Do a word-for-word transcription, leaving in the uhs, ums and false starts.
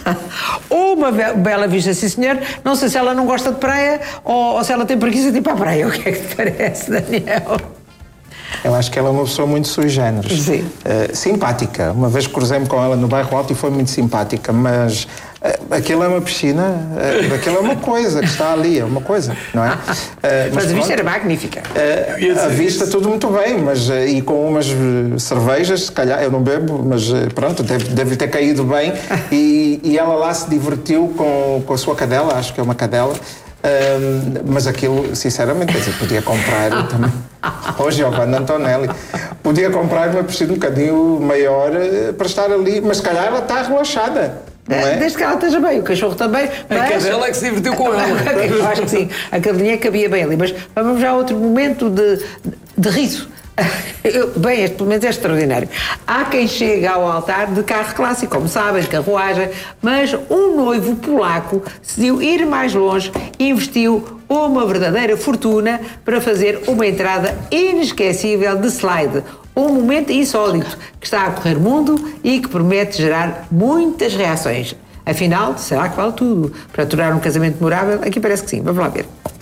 Uma bela vista, sim senhor. Não sei se ela não gosta de praia ou, ou se ela tem preguiça de ir para a praia. O que é que te parece, Daniel? Eu acho que ela é uma pessoa muito sui generis. Sim. Uh, simpática. Uma vez cruzei-me com ela no bairro Alto e foi muito simpática, mas uh, aquilo é uma piscina, uh, aquilo é uma coisa que está ali, é uma coisa, não é? Uh, mas, mas a vista pronto, era magnífica. Uh, a vista tudo muito bem, mas uh, e com umas uh, cervejas, se calhar, eu não bebo, mas uh, pronto, deve, deve ter caído bem. e, e ela lá se divertiu com, com a sua cadela, acho que é uma cadela. Um, mas aquilo, sinceramente, quer dizer, podia comprar também. Hoje, Giovanna Antonelli, podia comprar uma piscina um bocadinho maior uh, para estar ali, mas se calhar ela está relaxada. Não é? Desde que ela esteja bem, o cachorro também. Mas... A cadela é que se divertiu com ela. Eu acho que sim, a cadelinha cabia bem ali. Mas vamos já a outro momento de, de riso. Bem, este momento é extraordinário. Há quem chega ao altar de carro clássico, como sabem, carruagem, mas um noivo polaco decidiu ir mais longe e investiu uma verdadeira fortuna para fazer uma entrada inesquecível de slide. Um momento insólito que está a correr mundo e que promete gerar muitas reações. Afinal, será que vale tudo? Para tornar um casamento memorável? Aqui parece que sim. Vamos lá ver.